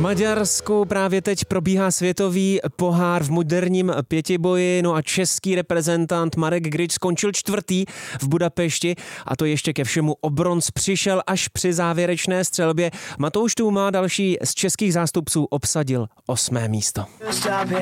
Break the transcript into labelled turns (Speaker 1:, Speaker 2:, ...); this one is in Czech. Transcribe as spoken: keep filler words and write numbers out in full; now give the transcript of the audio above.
Speaker 1: Maďarsku právě teď probíhá světový pohár v moderním pětiboji, no a český reprezentant Marek Grič skončil čtvrtý v Budapešti a to ještě ke všemu o bronz přišel až při závěrečné střelbě. Matouš Tůma, další z českých zástupců, obsadil osmé místo.